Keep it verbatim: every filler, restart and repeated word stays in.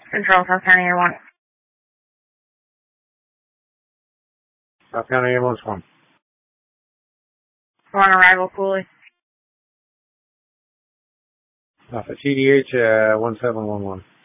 Control, South County Air one. South County Air one's one. We're on arrival, Cooley. Alpha T D H, uh, one seven one one.